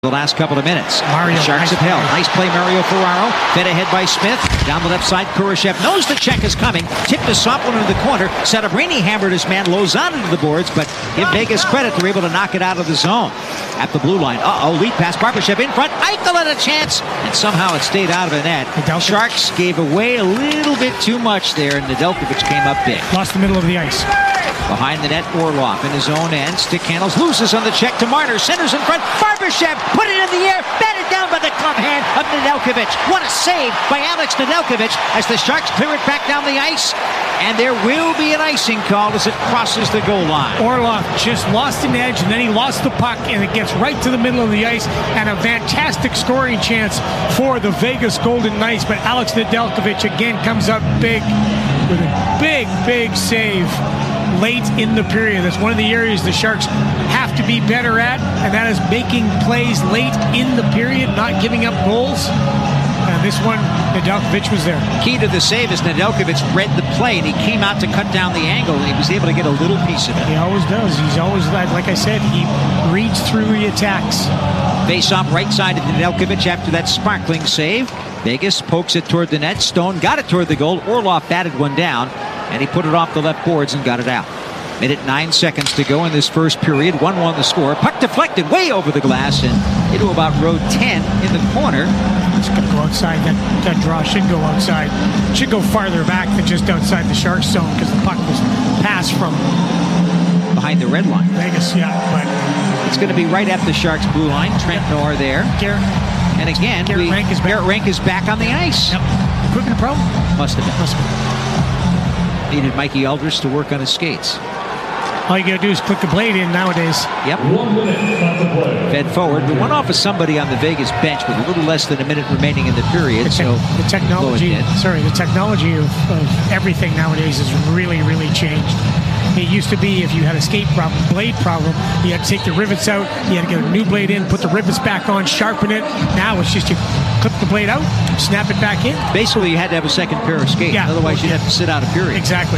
The last couple of minutes. Mario, the Sharks have held. Nice play, Mario Ferraro. Fed ahead by Smith. Down the left side, Kurashev knows the check is coming. Tipped to Sopwin into the corner. Sabrini hammered his man Lozano into the boards, but give Vegas credit. They're able to knock it out of the zone. At the blue line. Lead pass. Barbashev in front. Eichel had a chance, and somehow it stayed out of the net. Sharks gave away a little bit too much there, and Nedeljkovic came up big. Lost the middle of the ice. Behind the net, Orlov in his own end. Stick handles, loses on the check to Marner. Centers in front. Barbashev put it in the air. Batted down by the glove hand of Nedeljkovic. What a save by Alex Nedeljkovic as the Sharks clear it back down the ice. And there will be an icing call as it crosses the goal line. Orlov just lost an edge, and then he lost the puck, and it gets right to the middle of the ice. And a fantastic scoring chance for the Vegas Golden Knights. But Alex Nedeljkovic again comes up big with a big save late in the period. That's one of the areas the Sharks have to be better at, and that is making plays late in the period, not giving up goals. And this one, Nedeljkovic was there. Key to the save is Nedeljkovic read the play, and he came out to cut down the angle, and he was able to get a little piece of it. He always does. He's always, like I said, he reads through the attacks. Face off right side of Nedeljkovic after that sparkling save. Vegas pokes it toward the net. Stone got it toward the goal. Orlov batted one down, and he put it off the left boards and got it out. Minute 9 seconds to go in this first period. 1-1 the score. Puck deflected way over the glass and into about row 10 in the corner. It's going to go outside. That draw should go outside. Should go farther back than just outside the Sharks zone because the puck was passed from behind the red line. Vegas, yeah, but it's going to be right at the Sharks blue line. Trent Noir there. And again, Garrett Rank is back on the ice. Yep. Equipment problem? Must have been. Needed Mikey Aldridge to work on his skates. All you got to do is click the blade in nowadays. Yep. Fed forward. We went off of somebody on the Vegas bench with a little less than a minute remaining in the period. The technology of everything nowadays has really changed. It used to be if you had a skate problem, blade problem, you had to take the rivets out, you had to get a new blade in, put the rivets back on, sharpen it. Now it's just you clip the blade out, snap it back in. Basically, you had to have a second pair of skates. Yeah. Otherwise, you'd have to sit out a period. Exactly.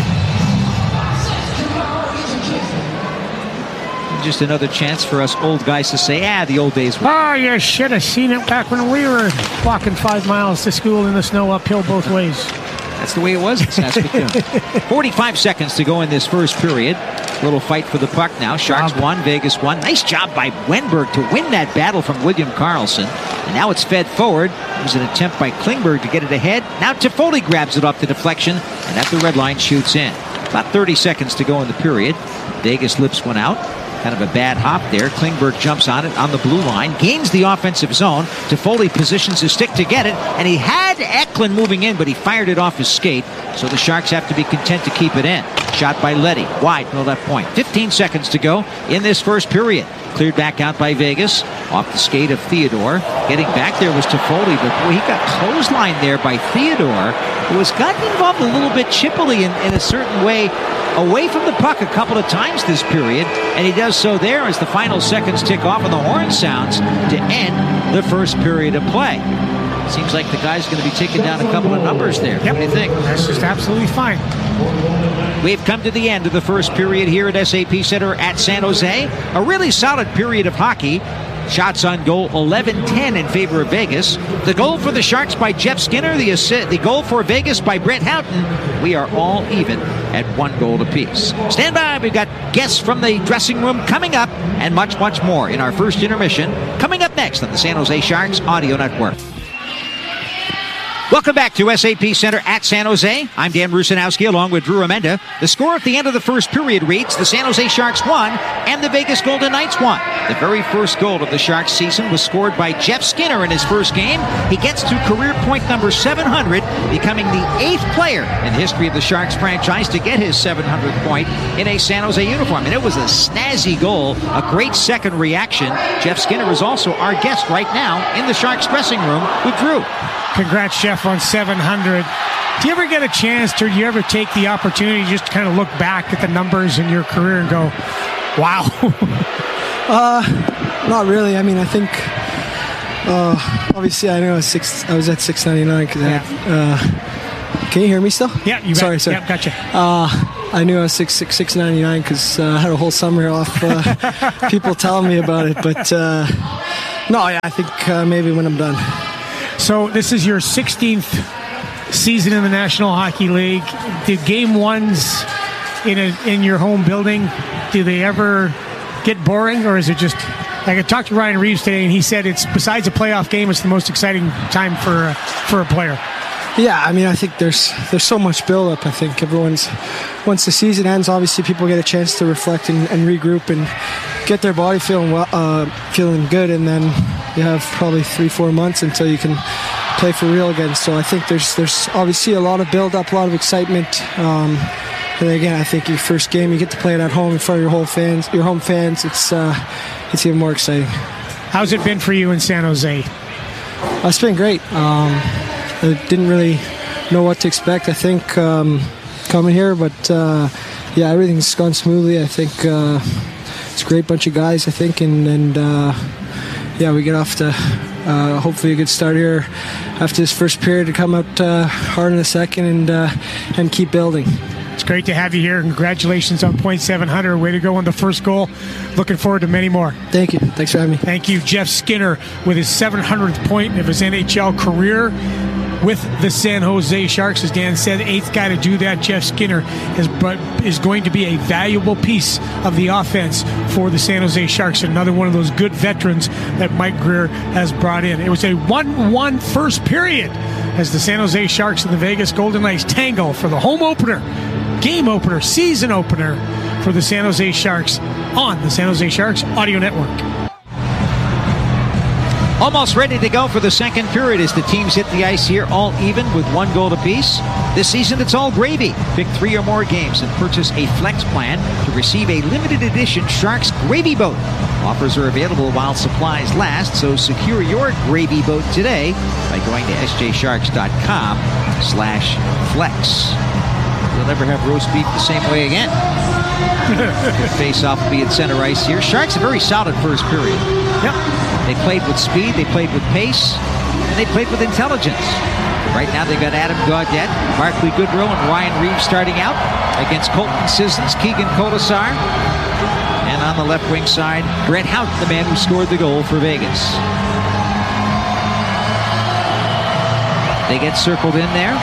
Just another chance for us old guys to say, the old days were. Oh, you should have seen it back when we were walking 5 miles to school in the snow uphill both ways. That's the way it was in Saskatoon. 45 seconds to go in this first period. Little fight for the puck now. Sharks 1, Vegas 1. Nice job by Wenberg to win that battle from William Karlsson. And now it's fed forward. It was an attempt by Klingberg to get it ahead. Now Toffoli grabs it off the deflection, and at the red line shoots in. About 30 seconds to go in the period. Vegas lips one out. Kind of a bad hop there. Klingberg jumps on it on the blue line, gains the offensive zone. Toffoli positions his stick to get it, and he had Eklund moving in, but he fired it off his skate, so the Sharks have to be content to keep it in. Shot by Leddy, wide from the left point. 15 seconds to go in this first period. Cleared back out by Vegas, off the skate of Theodore. Getting back there was Toffoli, but boy, he got clotheslined there by Theodore, who has gotten involved a little bit chippily in a certain way, away from the puck a couple of times this period, and he does so there as the final seconds tick off and the horn sounds to end the first period of play. Seems like the guy's going to be taking down a couple of numbers there. Yep. What do you think? That's just absolutely fine. We've come to the end of the first period here at SAP Center at San Jose. A really solid period of hockey. Shots on goal 11-10 in favor of Vegas. The goal for the Sharks by Jeff Skinner. The goal for Vegas by Brett Houghton. We are all even at 1 goal apiece. Stand by. We've got guests from the dressing room coming up and much more in our first intermission. Coming up next on the San Jose Sharks Audio Network. Welcome back to SAP Center at San Jose. I'm Dan Rusanowski along with Drew Amenda. The score at the end of the first period reads the San Jose Sharks 1 and the Vegas Golden Knights 1. The very first goal of the Sharks season was scored by Jeff Skinner in his first game. He gets to career point number 700, becoming the 8th player in the history of the Sharks franchise to get his 700th point in a San Jose uniform. And it was a snazzy goal, a great second reaction. Jeff Skinner is also our guest right now in the Sharks dressing room with Drew. Congrats, Jeff, on 700. Do you ever get a chance, or do you ever take the opportunity just to kind of look back at the numbers in your career and go, wow? Not really. I mean, I think, obviously, I know I was at 699 because can you hear me still? Yeah, you Sorry. Yeah, gotcha. I knew I was 699 because I had a whole summer off people telling me about it. But No, yeah, I think maybe when I'm done. So this is your 16th season in the National Hockey League. Did game ones in your home building, do they ever get boring, or is it just like I talked to Ryan Reeves today, and he said it's besides a playoff game, it's the most exciting time for a player. Yeah, I mean, I think there's so much build-up. I think once the season ends, obviously people get a chance to reflect and regroup and get their body feeling good, and then you have probably 3-4 months until you can play for real again. So I think there's obviously a lot of build-up, a lot of excitement. And again, I think your first game, you get to play it at home in front of your home fans. It's even more exciting. How's it been for you in San Jose? It's been great. I didn't really know what to expect, I think, coming here, but yeah, everything's gone smoothly. I think it's a great bunch of guys, I think, and yeah, we get off to hopefully a good start here after this first period to come out hard in the second and keep building. It's great to have you here. Congratulations on .700. Way to go on the first goal. Looking forward to many more. Thank you. Thanks for having me. Thank you, Jeff Skinner, with his 700th point of his NHL career with the San Jose Sharks. As Dan said, 8th guy to do that. Jeff Skinner is going to be a valuable piece of the offense for the San Jose Sharks. Another one of those good veterans that Mike Grier has brought in. It was a 1-1 first period as the San Jose Sharks and the Vegas Golden Knights tangle for the home opener, game opener, season opener for the San Jose Sharks on the San Jose Sharks Audio Network. Almost ready to go for the second period as the teams hit the ice here, all even with 1 goal apiece. This season, it's all gravy. Pick 3 or more games and purchase a flex plan to receive a limited edition Sharks Gravy Boat. Offers are available while supplies last, so secure your Gravy Boat today by going to sjsharks.com/flex. You'll never have roast beef the same way again. Good face-off will be at center ice here. Sharks a very solid first period. Yep. They played with speed, they played with pace, and they played with intelligence. Right now they've got Adam Gaudette, Barclay Goodrow, and Ryan Reeves starting out against Colton Sissons, Keegan Kolesar, and on the left wing side, Brett Houghton, the man who scored the goal for Vegas. They get circled in there.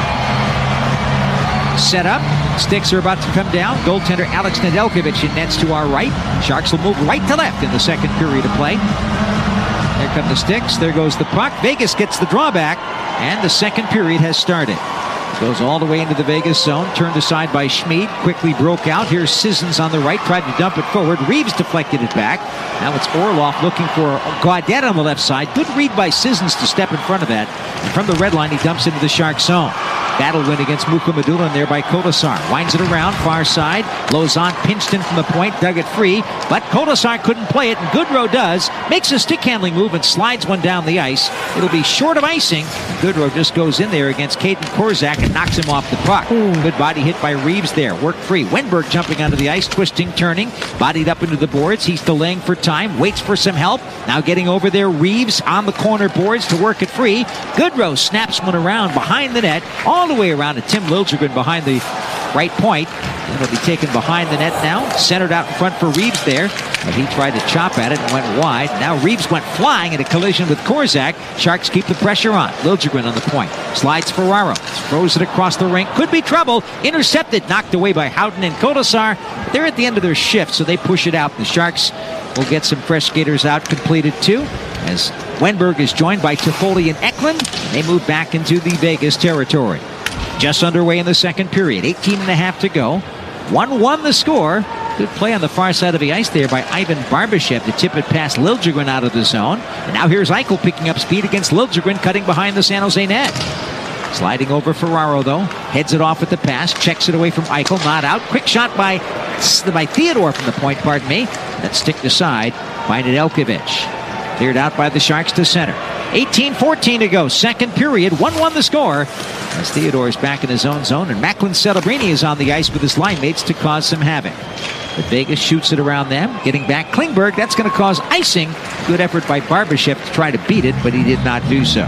Set up. Sticks are about to come down. Goaltender Alex Nedeljkovic in nets to our right. Sharks will move right to left in the second period of play. There come the sticks. There goes the puck. Vegas gets the drawback, and the second period has started. Goes all the way into the Vegas zone. Turned aside by Schmid. Quickly broke out. Here's Sissons on the right. Tried to dump it forward. Reeves deflected it back. Now it's Orlov looking for Gaudette on the left side. Good read by Sissons to step in front of that. And from the red line, he dumps into the Shark zone. Battle win against Mukhamadullin there by Kolesar. Winds it around, far side. Lauzon pinched in from the point, dug it free. But Kolesar couldn't play it, and Goodrow does. Makes a stick handling move and slides one down the ice. It'll be short of icing. Goodrow just goes in there against Caden Korzak and knocks him off the puck. Good body hit by Reeves there. Work free. Wenberg jumping onto the ice, twisting, turning. Bodied up into the boards. He's delaying for time. Waits for some help. Now getting over there. Reeves on the corner boards to work it free. Goodrow snaps one around behind the net. All the way around to Tim Liljegren behind the right point. It'll be taken behind the net now. Centered out in front for Reeves there. But he tried to chop at it and went wide. Now Reeves went flying in a collision with Korzak. Sharks keep the pressure on. Liljegren on the point. Slides Ferraro. Throws it across the rink. Could be trouble. Intercepted. Knocked away by Houghton and Kolesar. They're at the end of their shift, so they push it out. The Sharks will get some fresh skaters out completed too, as Wenberg is joined by Toffoli and Eklund. They move back into the Vegas territory. Just underway in the second period. 18.5 to go. 1-1 the score. Good play on the far side of the ice there by Ivan Barbashev to tip it past Liljegren out of the zone. And now here's Eichel picking up speed against Liljegren, cutting behind the San Jose net. Sliding over Ferraro, though. Heads it off at the pass. Checks it away from Eichel. Not out. Quick shot by Theodore from the point, pardon me. That's sticked aside by Nedeljkovic. Cleared out by the Sharks to center. 18-14 to go. Second period. 1-1 the score. As Theodore is back in his own zone, and Macklin Celebrini is on the ice with his line mates to cause some havoc. But Vegas shoots it around them. Getting back Klingberg. That's going to cause icing. Good effort by Barbashev to try to beat it, but he did not do so.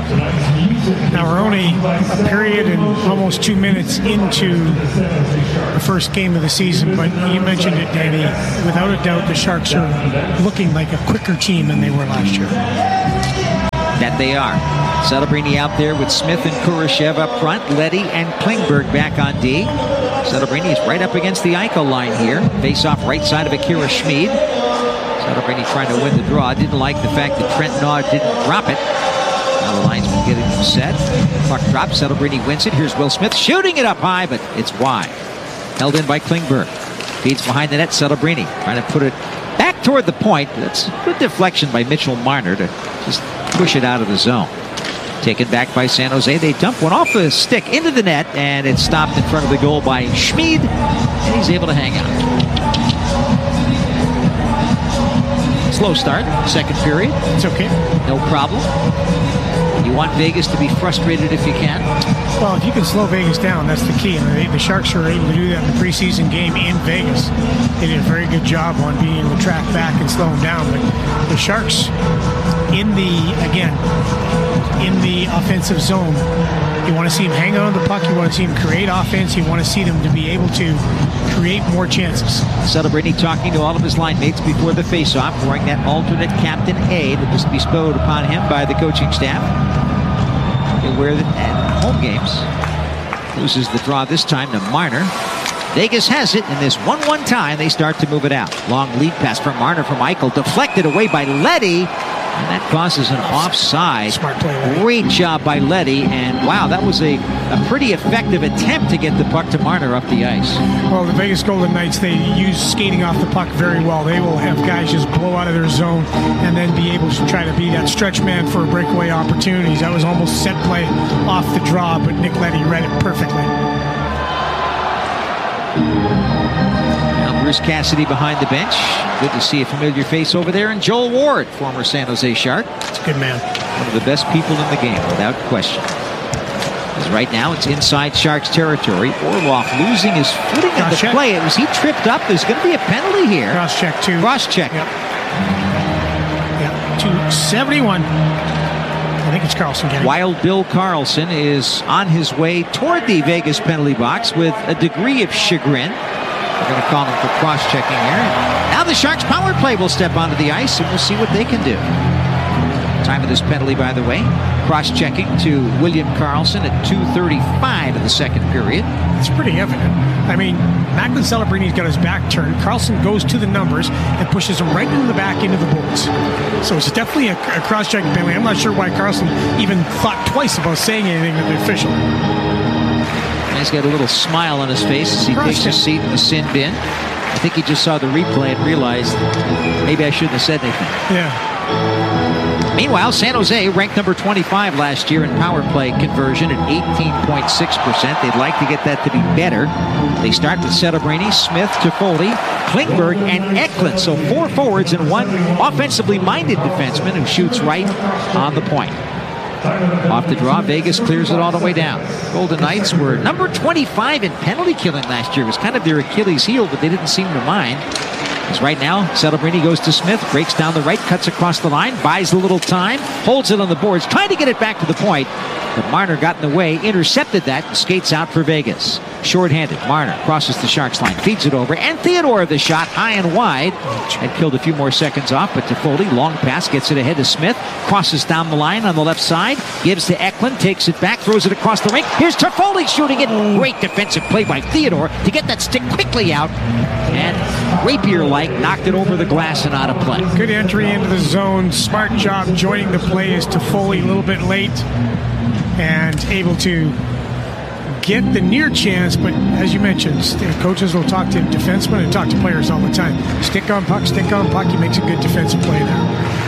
Now we're only a period and almost 2 minutes into the first game of the season, but you mentioned it, Danny. Without a doubt, the Sharks are looking like a quicker team than they were last year. That they are. Celebrini out there with Smith and Kurashev up front. Leddy and Klingberg back on D. Celebrini is right up against the Eichel line here. Face off right side of Akira Schmid. Celebrini trying to win the draw. Didn't like the fact that Trent Nod didn't drop it. Now the linesman getting him set. Puck drops. Celebrini wins it. Here's Will Smith shooting it up high, but it's wide. Held in by Klingberg. Feeds behind the net. Celebrini trying to put it back toward the point. That's good deflection by Mitchell Marner to just push it out of the zone. Taken back by San Jose. They dump one off the stick into the net, and it's stopped in front of the goal by Schmid, and he's able to hang out. Slow start, second period. It's okay. No problem. You want Vegas to be frustrated if you can. Well, if you can slow Vegas down, that's the key. And the Sharks were able to do that in the preseason game in Vegas. They did a very good job on being able to track back and slow them down. But the Sharks, in the offensive zone, you want to see them hang on the puck. You want to see them create offense. You want to see them to be able to create more chances. Celebrini talking to all of his line mates before the face-off, wearing that alternate captain A that was bestowed upon him by the coaching staff. He'll wear it at home games. Loses the draw this time to Marner. Vegas has it in this 1-1 tie. They start to move it out. Long lead pass from Marner from Eichel. Deflected away by Leddy. And that causes an offside. Smart play, Leddy. Great job by Leddy. And wow, that was a pretty effective attempt to get the puck to Marner up the ice. Well, the Vegas Golden Knights, they use skating off the puck very well. They will have guys just blow out of their zone and then be able to try to be that stretch man for breakaway opportunities. That was almost set play off the draw, but Nick Leddy read it perfectly. Now Bruce Cassidy behind the bench. Good to see a familiar face over there. And Joel Ward, former San Jose Shark. It's a good man. One of the best people in the game, without question. Because right now it's inside Sharks territory. Orlov losing his footing on the play. Was he tripped up? There's going to be a penalty here. Cross check, too. Cross check. Yep. 271. I think it's Karlsson getting it. Wild Bill Karlsson is on his way toward the Vegas penalty box with a degree of chagrin. We're going to call him for cross-checking here. Now the Sharks power play will step onto the ice, and we'll see what they can do. Time of this penalty, by the way. Cross-checking to William Karlsson at 2:35 of the second period. It's pretty evident. I mean, Macklin Celebrini's got his back turned. Karlsson goes to the numbers and pushes him right into the back into the boards. So it's definitely a cross-checking penalty. I'm not sure why Karlsson even thought twice about saying anything to the official. He's got a little smile on his face as he takes his seat in the sin bin. I think he just saw the replay and realized maybe I shouldn't have said anything. Yeah. Meanwhile, San Jose ranked number 25 last year in power play conversion at 18.6%. They'd like to get that to be better. They start with Celebrini, Smith, Toffoli, Klingberg, and Eklund. So 4 forwards and 1 offensively minded defenseman who shoots right on the point. Off the draw, Vegas clears it all the way down. Golden Knights were number 25 in penalty killing last year. It was kind of their Achilles heel, but they didn't seem to mind. Because right now, Celebrini goes to Smith, breaks down the right, cuts across the line, buys a little time, holds it on the boards, trying to get it back to the point. But Marner got in the way, intercepted that, and skates out for Vegas. Short-handed, Marner crosses the Sharks line, feeds it over, and Theodore the shot high and wide. And killed a few more seconds off, but Toffoli, long pass, gets it ahead to Smith, crosses down the line on the left side, gives to Eklund, takes it back, throws it across the rink. Here's Toffoli shooting it. Great defensive play by Theodore to get that stick quickly out. And rapier-like knocked it over the glass and out of play. Good entry into the zone. Smart job joining the play is Toffoli a little bit late and able to get the near chance, but as you mentioned, coaches will talk to defensemen and talk to players all the time. Stick on puck, he makes a good defensive play there.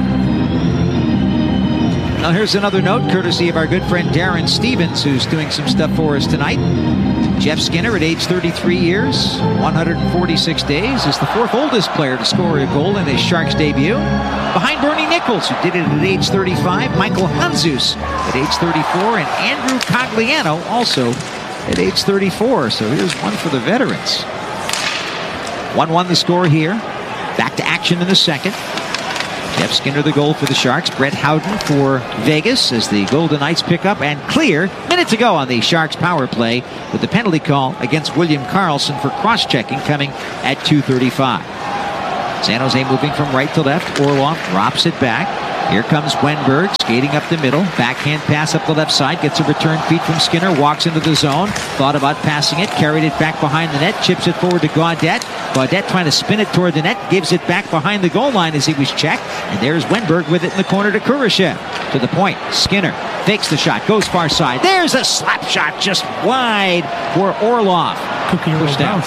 Now here's another note, courtesy of our good friend Darren Stevens, who's doing some stuff for us tonight. Jeff Skinner, at age 33 years, 146 days, is the 4th oldest player to score a goal in his Sharks debut. Behind Bernie Nichols, who did it at age 35, Michael Handzus at age 34, and Andrew Cogliano also at age 34. So here's one for the veterans. 1-1 the score here. Back to action in the second. Jeff Skinner the goal for the Sharks. Brett Howden for Vegas as the Golden Knights pick up and clear. Minute to go on the Sharks power play with the penalty call against William Karlsson for cross-checking coming at 2:35. San Jose moving from right to left. Orlov drops it back. Here comes Wenberg, skating up the middle. Backhand pass up the left side. Gets a return feed from Skinner. Walks into the zone. Thought about passing it. Carried it back behind the net. Chips it forward to Gaudette. Gaudette trying to spin it toward the net. Gives it back behind the goal line as he was checked. And there's Wenberg with it in the corner to Kurashev. To the point. Skinner fakes the shot. Goes far side. There's a slap shot just wide for Orlov. Pushed out.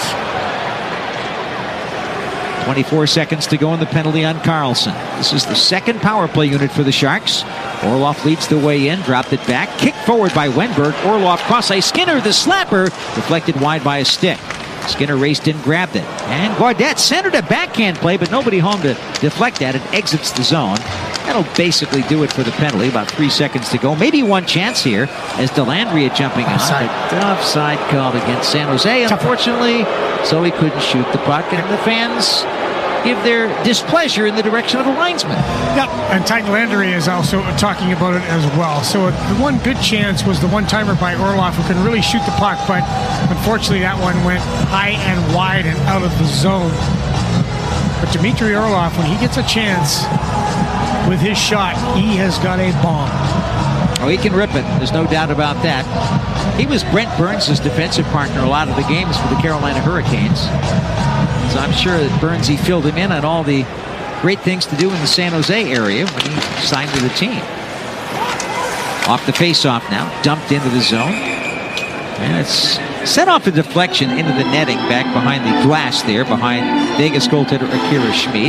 24 seconds to go in the penalty on Carlson. This is the second power play unit for the Sharks. Orlov leads the way in, dropped it back, kicked forward by Wenberg. Orlov cross ice. Skinner, the slapper, deflected wide by a stick. Skinner raced in, grabbed it. And Gaudette centered a backhand play, but nobody home to deflect that. It exits the zone. That'll basically do it for the penalty. About 3 seconds to go. Maybe one chance here as Dellandrea jumping on. Offside called against San Jose, unfortunately, so he couldn't shoot the puck. And the fans give their displeasure in the direction of the linesman. Yep, and Ty Dellandrea is also talking about it as well. So the one good chance was the one-timer by Orlov, who could really shoot the puck, but unfortunately that one went high and wide and out of the zone. But Dmitry Orlov, when he gets a chance with his shot, he has got a bomb. Oh, he can rip it. There's no doubt about that. He was Brent Burns' defensive partner a lot of the games for the Carolina Hurricanes. So I'm sure that Burnsy filled him in on all the great things to do in the San Jose area when he signed to the team. Off the face-off now, dumped into the zone. And it's set off a deflection into the netting back behind the glass there, behind Vegas goaltender Akira Schmid.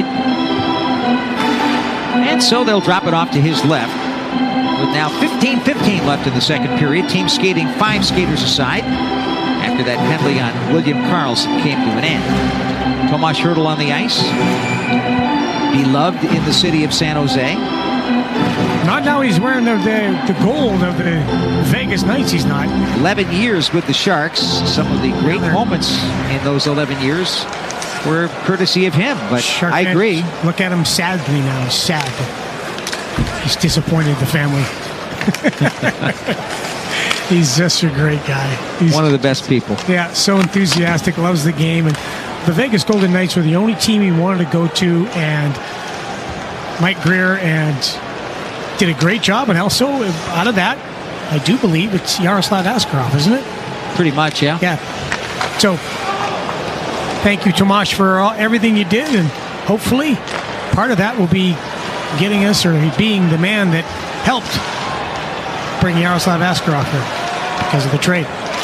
And so they'll drop it off to his left. With now 15-15 left in the second period. Team skating 5 skaters aside after that penalty on William Karlsson came to an end. Tomas Hertl on the ice. Beloved in the city of San Jose. Not now he's wearing the gold of the Vegas Knights, he's not. 11 years with the Sharks. Some of the great moments in those 11 years were courtesy of him, but Shark I agree. Look at him sadly now. He's sad. He's disappointed the family. He's just a great guy. He's one of the best people. Yeah, so enthusiastic, loves the game. And the Vegas Golden Knights were the only team he wanted to go to, and Mike Greer did a great job. And also, out of that, I do believe it's Yaroslav Askarov, isn't it? Pretty much, yeah. Yeah. So, thank you, Tomas, for everything you did, and hopefully part of that will be getting us, or being the man that helped bring Yaroslav Askarov here because of the trade.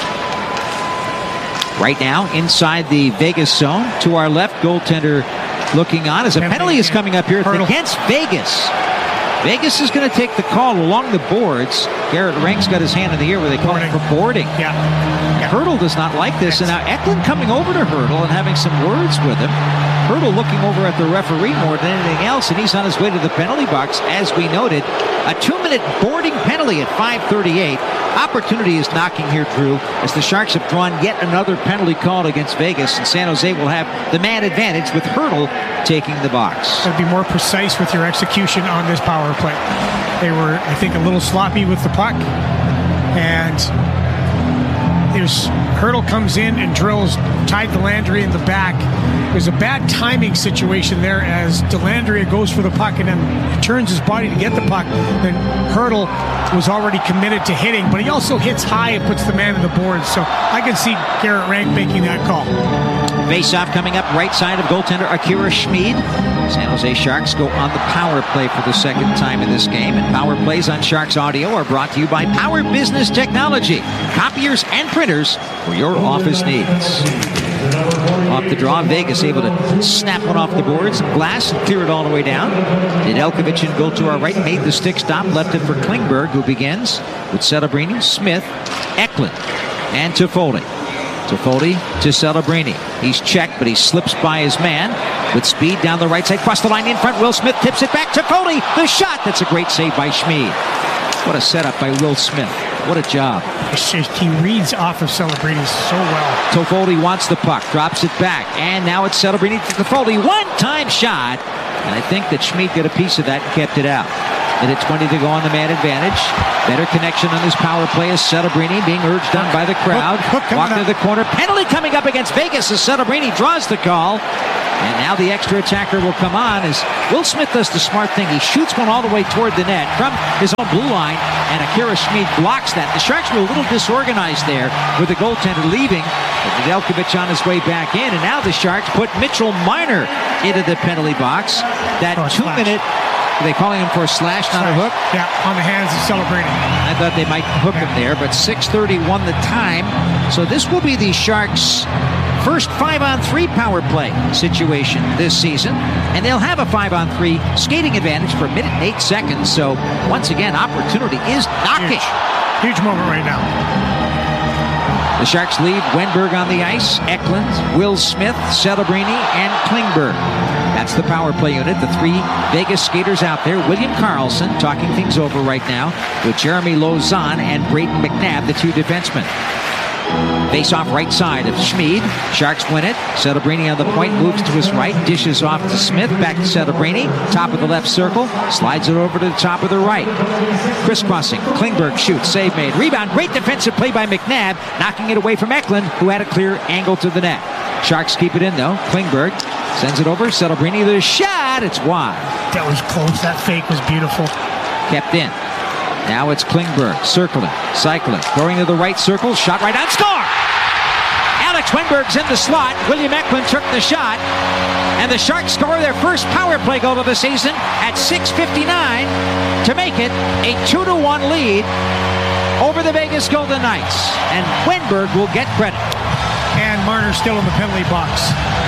Right now, inside the Vegas zone, to our left, goaltender looking on as a penalty is coming up here. It's against Vegas. Vegas is going to take the call along the boards. Garrett Rank's got his hand in the air where they call it for boarding. Yeah. Hertl does not like this, and now Eklund coming over to Hertl and having some words with him. Hertl looking over at the referee more than anything else, and he's on his way to the penalty box. As we noted, a 2-minute boarding penalty at 5:38. Opportunity is knocking here, Drew, as the Sharks have drawn yet another penalty called against Vegas, and San Jose will have the man advantage with Hertl taking the box. Got to be more precise with your execution on this power play. They were, I think, a little sloppy with the puck, and Hertl comes in and drills Ty Dellandrea in the back. There's a bad timing situation there as Dellandrea goes for the puck and then turns his body to get the puck. Then Hertl was already committed to hitting, but he also hits high and puts the man in the boards. So I can see Garrett Rank making that call. Face-off coming up right side of goaltender Akira Schmid. San Jose Sharks go on the power play for the second time in this game. And power plays on Sharks Audio are brought to you by Power Business Technology. Copiers and printers for your office needs. Off the draw, Vegas able to snap one off the boards, glass, and clear it all the way down. Nedeljkovic in goal to our right, made the stick stop, left it for Klingberg, who begins with Celebrini, Smith, Eklund, and Toffoli. Toffoli to Celebrini. He's checked, but he slips by his man with speed down the right side, cross the line in front. Will Smith tips it back. Toffoli, the shot. That's a great save by Schmid. What a setup by Will Smith. What a job. He reads off of Celebrini so well. Toffoli wants the puck, drops it back, and now it's Celebrini to Toffoli. One-time shot, and I think that Schmid got a piece of that and kept it out. Minute 20 to go on the man advantage. Better connection on this power play is Celebrini being urged on by the crowd. Walk to the corner. Penalty coming up against Vegas as Celebrini draws the call. And now the extra attacker will come on as Will Smith does the smart thing. He shoots one all the way toward the net from his own blue line, and Akira Schmid blocks that. The Sharks were a little disorganized there with the goaltender leaving. Nedeljkovic on his way back in, and now the Sharks put Mitchell Marner into the penalty box. That 2-minute... Are they calling him for a slash, not a hook? Yeah, on the hands of Celebrini. I thought they might hook him there, but 6:31 the time. So this will be the Sharks' first 5-on-3 power play situation this season. And they'll have a 5-on-3 skating advantage for a minute and 8 seconds. So once again, opportunity is knocking. Huge moment right now. The Sharks leave Wenberg on the ice, Eklund, Will Smith, Celebrini, and Klingberg. That's the power play unit. The 3 Vegas skaters out there. William Karlsson talking things over right now with Jeremy Lauzon and Brayden McNabb, the 2 defensemen. Face off right side of Schmid. Sharks win it. Celebrini on the point, moves to his right, dishes off to Smith, back to Celebrini. Top of the left circle, slides it over to the top of the right. Crisscrossing. Klingberg shoots, save made. Rebound, great defensive play by McNabb, knocking it away from Eklund, who had a clear angle to the net. Sharks keep it in though. Klingberg sends it over. Celebrini, the shot. It's wide. That was close. That fake was beautiful. Kept in. Now it's Klingberg circling, cycling, going to the right circle. Shot right on, score! Alex Wenberg's in the slot. William Eklund took the shot. And the Sharks score their first power play goal of the season at 6:59 to make it a 2-1 lead over the Vegas Golden Knights. And Wenberg will get credit. And Marner still in the penalty box.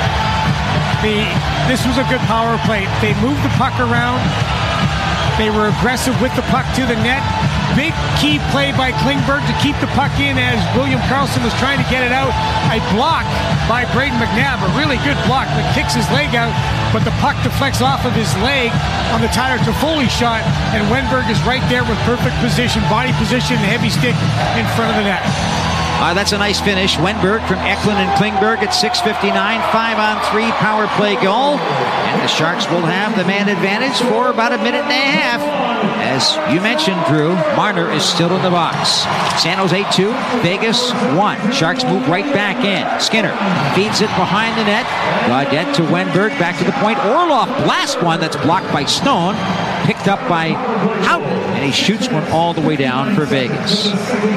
This was a good power play. They moved the puck around. They were aggressive with the puck to the net. Big key play by Klingberg to keep the puck in as William Karlsson was trying to get it out. A block by Brayden McNabb, a really good block that kicks his leg out, but the puck deflects off of his leg on the Tyler Toffoli shot, and Wenberg is right there with perfect position, body position, and heavy stick in front of the net. That's a nice finish. Wenberg from Eklund and Klingberg at 6:59. 5-on-3 power play goal. And the Sharks will have the man advantage for about a minute and a half. As you mentioned, Drew, Marner is still in the box. San Jose 2, Vegas 1. Sharks move right back in. Skinner feeds it behind the net. Gaudette to Wenberg, back to the point. Orlov blasts one that's blocked by Stone. Picked up by Houghton. And he shoots one all the way down for Vegas.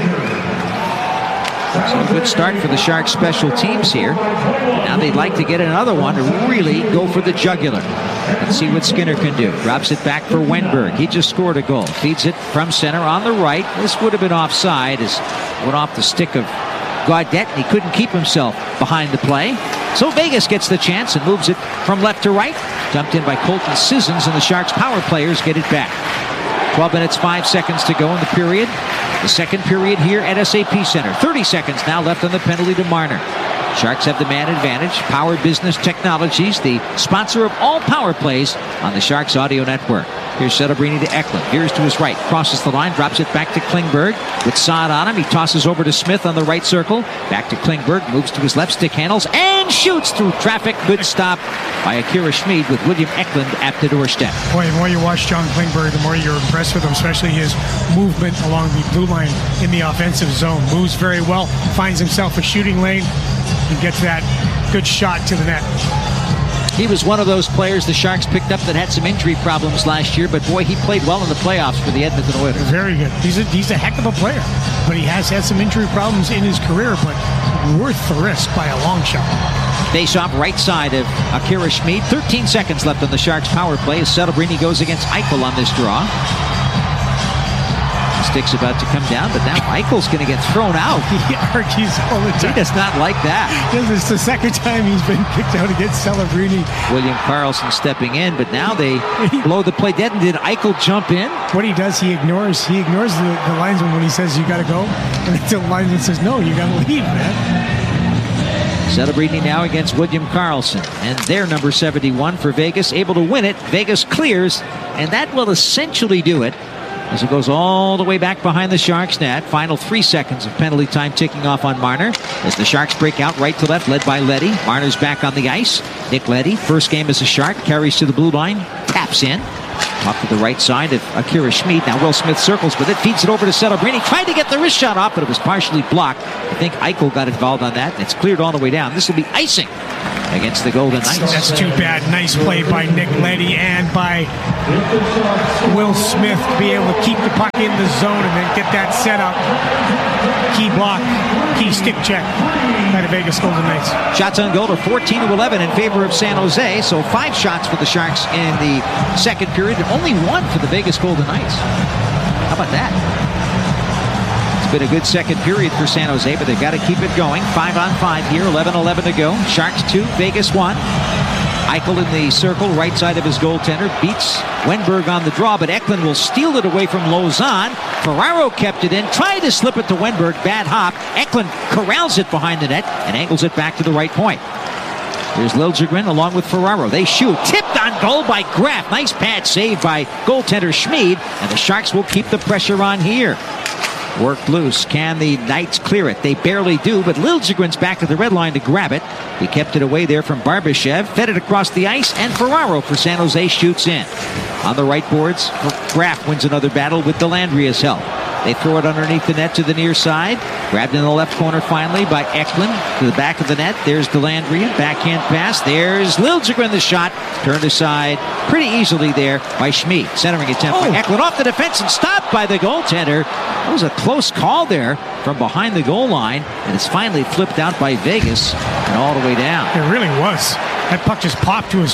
So a good start for the Sharks special teams here. Now they'd like to get another one to really go for the jugular. Let's see what Skinner can do. Drops it back for Wenberg. He just scored a goal. Feeds it from center on the right. This would have been offside as it went off the stick of Gaudette. He couldn't keep himself behind the play. So Vegas gets the chance and moves it from left to right. Dumped in by Colton Sissons, and the Sharks power players get it back. 12 minutes, 5 seconds to go in the period. The second period here at SAP Center. 30 seconds now left on the penalty to Marner. Sharks have the man advantage. Power Business Technologies, the sponsor of all power plays on the Sharks Audio Network. Here's Celebrini to Eklund. Here's to his right. Crosses the line. Drops it back to Klingberg. With Saad on him. He tosses over to Smith on the right circle. Back to Klingberg. Moves to his left. Stick handles. And shoots through traffic. Good stop by Akira Schmid with William Eklund at the doorstep. Boy, the more you watch John Klingberg, the more you're impressed with him, especially his movement along the blue line in the offensive zone. Moves very well. Finds himself a shooting lane. And gets that good shot to the net. He was one of those players the Sharks picked up that had some injury problems last year, but boy, he played well in the playoffs for the Edmonton Oilers. Very good. He's a heck of a player, but he has had some injury problems in his career, but worth the risk by a long shot. Face off right side of Akira Schmid. 13 seconds left on the Sharks power play as Celebrini goes against Eichel on this draw. Stick's about to come down, but now Eichel's going to get thrown out. He argues all the time. He does not like that. This is the second time he's been kicked out against Celebrini. William Karlsson stepping in, but now they blow the play dead. And did Eichel jump in? What he does, he ignores the linesman when he says, you got to go. And until the linesman says, no, you got to leave, man. Celebrini now against William Karlsson. And they're number 71 for Vegas. Able to win it. Vegas clears. And that will essentially do it, as it goes all the way back behind the Sharks net. Final 3 seconds of penalty time ticking off on Marner as the Sharks break out right to left, led by Leddy. Marner's back on the ice. Nick Leddy, first game as a Shark, carries to the blue line, taps in. Off to the right side of Akira Schmid. Now Will Smith circles with it, feeds it over to Celebrini. Tried to get the wrist shot off, but it was partially blocked. I think Eichel got involved on that. It's cleared all the way down. This will be icing against the Golden Knights. That's too bad. Nice play by Nick Leddy and by Will Smith to be able to keep the puck in the zone and then get that set up. Key block, key stick check by the Vegas Golden Knights. Shots on goal are 14-11 in favor of San Jose. So 5 shots for the Sharks in the second period, and only 1 for the Vegas Golden Knights. How about that? It's been a good second period for San Jose, but they've got to keep it going. 5-on-5 here, 11-11 to go. Sharks 2, Vegas 1. Eichel in the circle, right side of his goaltender, beats Wenberg on the draw, but Eklund will steal it away from Lauzon. Ferraro kept it in, tried to slip it to Wenberg, bad hop. Eklund corrals it behind the net and angles it back to the right point. Here's Liljegren along with Ferraro. They shoot, tipped on goal by Graf. Nice pad save by goaltender Schmid, and the Sharks will keep the pressure on here. Worked loose. Can the Knights clear it? They barely do, but Liljegren's back at the red line to grab it. He kept it away there from Barbashev, fed it across the ice, and Ferraro for San Jose shoots in. On the right boards, Graf wins another battle with Delandria's help. They throw it underneath the net to the near side. Grabbed in the left corner finally by Eklund to the back of the net. There's Delandria. Backhand pass. There's Liljegren, the shot. Turned aside pretty easily there by Schmid. Centering attempt by Eklund off the defense and stopped by the goaltender. That was a close call there from behind the goal line. And it's finally flipped out by Vegas and all the way down. It really was. That puck just popped to his...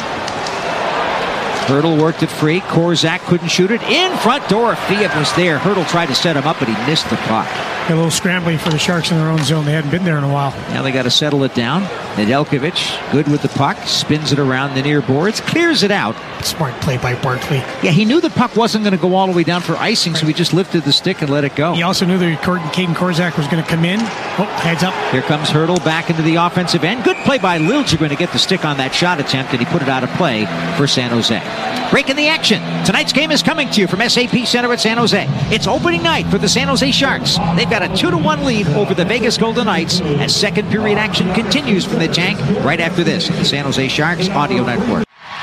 Hurdle worked it free. Korzak couldn't shoot it. In front, Dorofeev was there. Hurdle tried to set him up, but he missed the puck. A little scrambling for the Sharks in their own zone. They hadn't been there in a while. Now they got to settle it down. Nedeljkovic, good with the puck, spins it around the near boards, clears it out. Smart play by Barkley. Yeah, he knew the puck wasn't going to go all the way down for icing, so he just lifted the stick and let it go. He also knew that Caden Korzak was going to come in. Oh, heads up. Here comes Hurdle back into the offensive end. Good play by Liljegren to get the stick on that shot attempt, and he put it out of play for San Jose. Breaking the action. Tonight's game is coming to you from SAP Center at San Jose. It's opening night for the San Jose Sharks. They've got a 2-1 lead over the Vegas Golden Knights as second period action continues from the tank right after this. The San Jose Sharks Audio Network.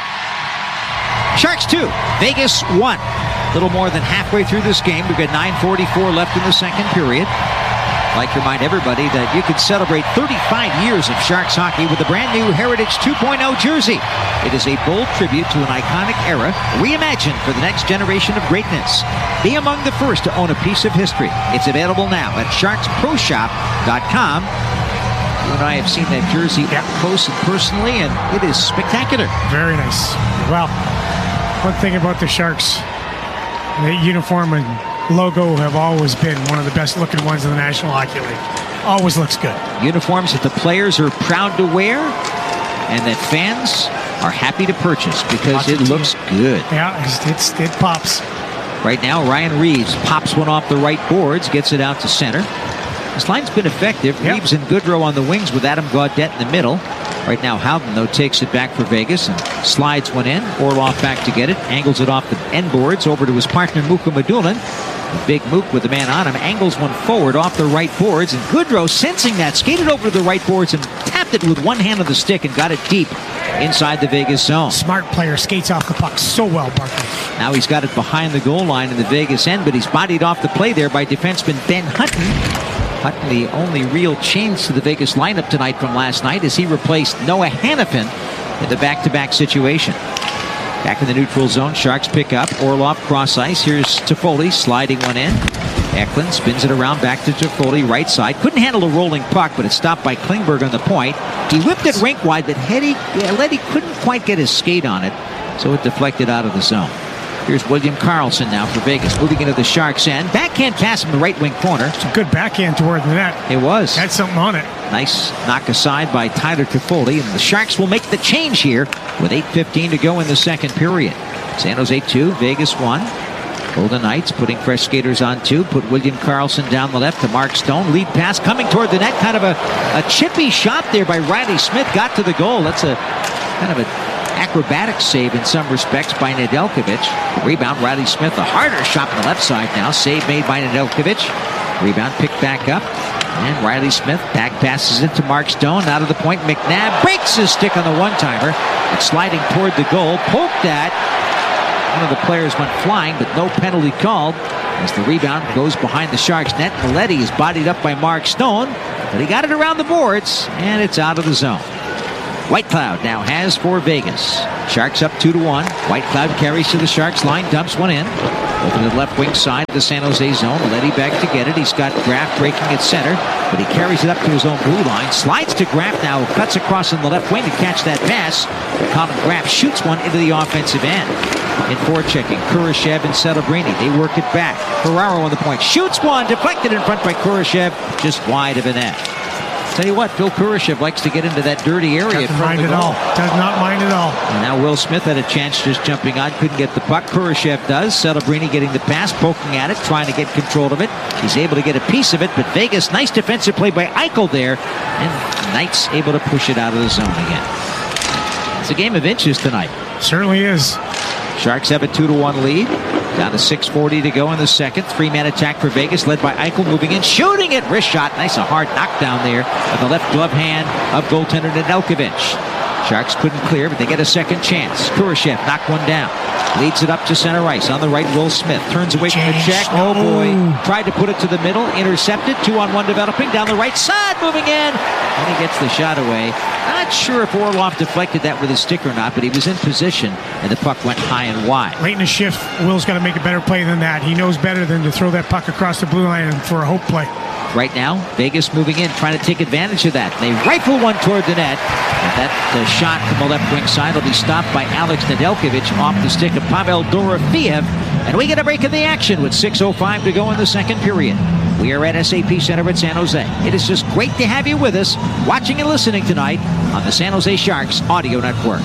Sharks 2, Vegas 1. A little more than halfway through this game. We've got 9:44 left in the second period. I'd like to remind everybody that you can celebrate 35 years of Sharks hockey with a brand new Heritage 2.0 jersey. It is a bold tribute to an iconic era, reimagined for the next generation of greatness. Be among the first to own a piece of history. It's available now at sharksproshop.com. You and I have seen that jersey up close and personally, and it is spectacular. Very nice. Well, one thing about the Sharks, the uniform and logo have always been one of the best looking ones in the National Hockey League. Always looks good. Uniforms that the players are proud to wear and that fans are happy to purchase because it looks good. Yeah, it pops. Right now, Ryan Reeves pops one off the right boards, gets it out to center. This line's been effective. Yep. Reeves and Goodrow on the wings with Adam Gaudette in the middle. Right now, Howden, though, takes it back for Vegas and slides one in. Orlov back to get it. Angles it off the end boards over to his partner, Muka Madulin. Big Mook with the man on him. Angles one forward off the right boards. And Goodrow, sensing that, skated over to the right boards and tapped it with one hand on the stick and got it deep inside the Vegas zone. Smart player, skates off the puck so well, Barkley. Now he's got it behind the goal line in the Vegas end, but he's bodied off the play there by defenseman Ben Hutton. Hutton, the only real change to the Vegas lineup tonight from last night, as he replaced Noah Hannafin in the back-to-back situation. Back in the neutral zone, Sharks pick up. Orlov cross ice. Here's Toffoli sliding one in. Eklund spins it around back to Toffoli, right side. Couldn't handle a rolling puck, but it's stopped by Klingberg on the point. He whipped it rink wide, but Leddy couldn't quite get his skate on it, so it deflected out of the zone. Here's William Karlsson now for Vegas, moving into the Sharks' end. Backhand pass in the right wing corner. It's a good backhand toward the net. It was. Had something on it. Nice knock aside by Tyler Toffoli, and the Sharks will make the change here with 8:15 to go in the second period. San Jose 2, Vegas 1. Golden Knights putting fresh skaters on 2. Put William Karlsson down the left to Mark Stone. Lead pass coming toward the net. Kind of a chippy shot there by Riley Smith. Got to the goal. That's a kind of a acrobatic save in some respects by Nedeljkovic. Rebound, Riley Smith, a harder shot on the left side now. Save made by Nedeljkovic. Rebound picked back up. And Riley Smith back passes it to Mark Stone. Out of the point, McNabb breaks his stick on the one-timer. It's sliding toward the goal. Poked at. One of the players went flying, but no penalty called as the rebound goes behind the Sharks net. Leddy is bodied up by Mark Stone, but he got it around the boards, and it's out of the zone. White Cloud now has for Vegas. Sharks up 2-1. White Cloud carries to the Sharks line, dumps one in. Open to the left wing side of the San Jose zone. Letty back to get it. He's got Graff breaking at center, but he carries it up to his own blue line. Slides to Graff now, cuts across in the left wing to catch that pass. Colin Graff shoots one into the offensive end. In forechecking, Kurashev and Celebrini. They work it back. Ferraro on the point. Shoots one, deflected in front by Kurashev, just wide of the net. Tell you what, Phil Kurashev likes to get into that dirty area. Doesn't mind at all. Does not mind at all. And now Will Smith had a chance just jumping on. Couldn't get the puck. Kurashev does. Celebrini getting the pass, poking at it, trying to get control of it. He's able to get a piece of it, but Vegas, nice defensive play by Eichel there. And Knights able to push it out of the zone again. It's a game of inches tonight. Certainly is. Sharks have a 2-1 lead. Down to 6:40 to go in the second. Three-man attack for Vegas, led by Eichel, moving in, shooting it. Wrist shot. Nice, a hard knockdown there of the left glove hand of goaltender Nedeljkovic. Sharks couldn't clear, but they get a second chance. Kurashev knocked one down. Leads it up to center ice. On the right, Will Smith turns away from the check. Oh, boy. Tried to put it to the middle. Intercepted. 2-on-1 developing. Down the right side. Moving in. And he gets the shot away. Not sure if Orlov deflected that with his stick or not, but he was in position, and the puck went high and wide. Late in the shift, Will's got to make a better play than that. He knows better than to throw that puck across the blue line for a hope play. Right now, Vegas moving in, trying to take advantage of that. They rifle one toward the net. And that shot from the left wing side will be stopped by Alex Nedeljkovic off the stick of Pavel Dorofeev. And we get a break in the action with 6:05 to go in the second period. We are at SAP Center at San Jose. It is just great to have you with us, watching and listening tonight on the San Jose Sharks Audio Network.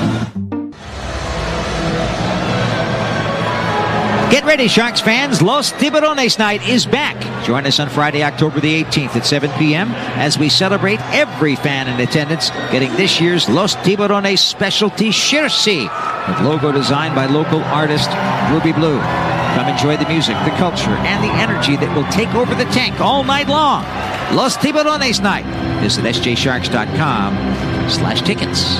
Get ready, Sharks fans. Los Tiburones Night is back. Join us on Friday, October the 18th at 7 p.m. as we celebrate every fan in attendance getting this year's Los Tiburones specialty jersey with logo designed by local artist Ruby Blue. Come enjoy the music, the culture, and the energy that will take over the tank all night long. Los Tiburones Night. Visit sjsharks.com/tickets.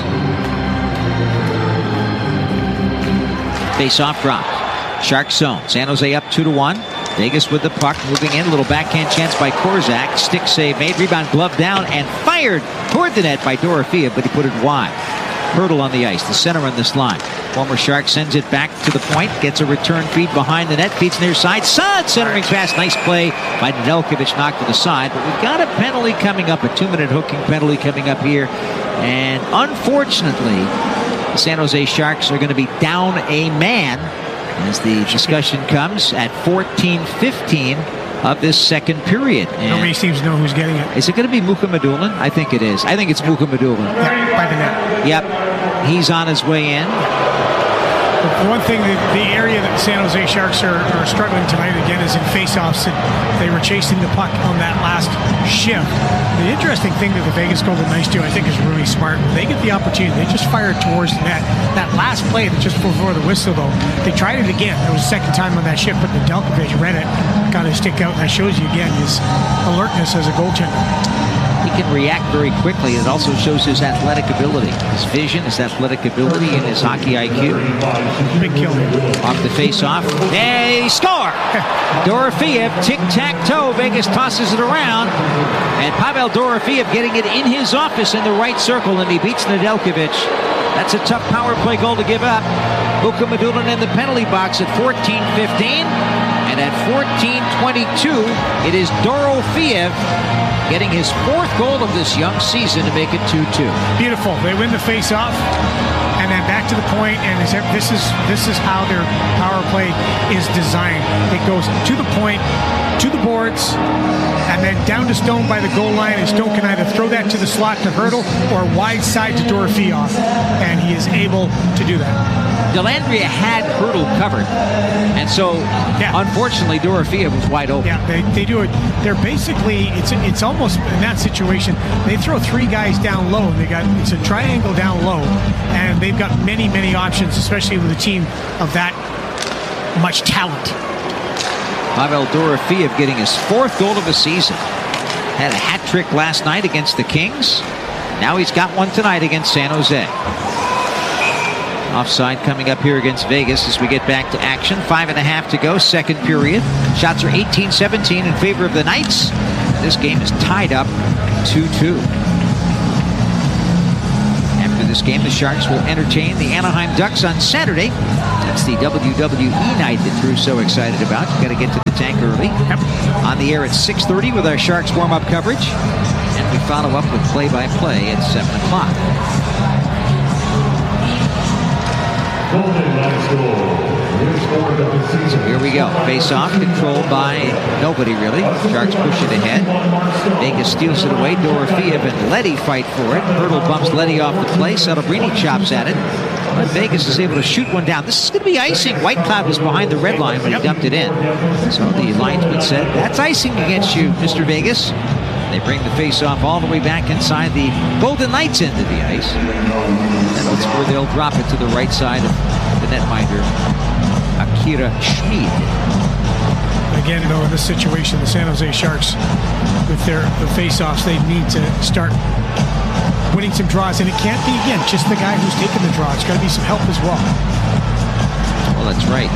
Face-off drop. Sharks zone. San Jose up 2-1. Vegas with the puck, moving in. Little backhand chance by Korzak. Stick save made. Rebound glove down and fired toward the net by Dorofeev, but he put it wide. Hurdle on the ice. The center on this line. Former Shark sends it back to the point. Gets a return feed behind the net. Feeds near side. Sud centering pass. Nice play by Nedeljkovic, knocked to the side. But we've got a penalty coming up. A 2-minute hooking penalty coming up here. And unfortunately, the San Jose Sharks are going to be down a man as the discussion comes at 14:15 of this second period. And nobody seems to know who's getting it. Is it going to be Mukhamadullin? I think it is. I think it's Mukhamadullin. Yeah, by the net. Yep. He's on his way in. The one thing, the area that the San Jose Sharks are struggling tonight again is in face-offs. And they were chasing the puck on that last shift. The interesting thing that the Vegas Golden Knights do, I think, is really smart. When they get the opportunity, they just fire it towards the net. That last play, just before the whistle, though, they tried it again. It was the second time on that shift, but Nedeljkovic read it, got his stick out, and that shows you again his alertness as a goaltender. He can react very quickly. It also shows his athletic ability, his vision, his athletic ability, and his hockey IQ. Big kill. Off the face-off. They score! Dorofeev, tic-tac-toe. Vegas tosses it around. And Pavel Dorofeev getting it in his office in the right circle, and he beats Nedeljkovic. That's a tough power play goal to give up. Mukhamadullin in the penalty box at 14:15. And at 14:22, it is Dorofeev getting his fourth goal of this young season to make it 2-2. Beautiful. They win the face-off, and then back to the point, and this is how their power play is designed. It goes to the point, to the boards, and then down to Stone by the goal line, and Stone can either throw that to the slot to Hurdle or wide side to Dorofeev, and he is able to do that. Dellandrea had Hurdle covered, and so unfortunately Dorofeev was wide open. Yeah, they do it. They're basically, it's almost in that situation, they throw three guys down low. It's a triangle down low, and they've got many options, especially with a team of that much talent. Pavel Dorofeev getting his fourth goal of the season. Had a hat trick last night against the Kings. Now he's got one tonight against San Jose. Offside coming up here against Vegas as we get back to action. 5.5 to go, second period. Shots are 18-17 in favor of the Knights. This game is tied up 2-2. this game. The Sharks will entertain the Anaheim Ducks on Saturday. That's the WWE night that Drew's so excited about. Got to get to the tank early. Yep. On the air at 6:30 with our Sharks warm-up coverage. And we follow up with play-by-play at 7 o'clock. So here we go. Face-off controlled by nobody, really. Sharks push it ahead. Vegas steals it away. Dorofeev and Leddy fight for it. Hurdle bumps Leddy off the play. Celebrini chops at it. But Vegas is able to shoot one down. This is going to be icing. Whitecloud was behind the red line when he dumped it in. So the linesman said, that's icing against you, Mr. Vegas. They bring the face-off all the way back inside the Golden Knights end of the ice. And that's where they'll drop it to the right side of the netminder, Akira Schmid. Again, though, in this situation, the San Jose Sharks, with the face-offs, they need to start winning some draws. And it can't be, again, just the guy who's taking the draw. It's got to be some help as well. Well, that's right.